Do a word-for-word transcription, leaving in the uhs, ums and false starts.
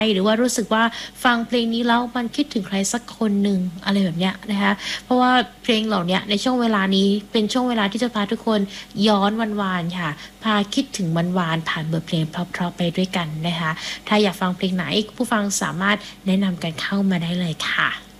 หรือว่ารู้สึกว่าฟังเพลงนี้แล้วมันคิดถึงใครสักคนหนึ่งอะไรแบบเนี้ยนะคะเพราะว่าเพลงเหล่านี้ในช่วงเวลานี้เป็นช่วงเวลาที่จะพาทุกคนย้อนวันวานค่ะพาคิดถึงวันวานผ่านบทเพลงเพราะๆไปด้วยกันนะคะถ้าอยากฟังเพลงไหนผู้ฟังสามารถแนะนำกันเข้ามาได้เลยค่ะ